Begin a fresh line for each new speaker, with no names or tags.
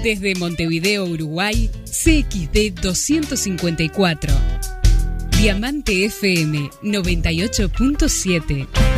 Desde Montevideo, Uruguay, CXD 254. Diamante FM 98.7.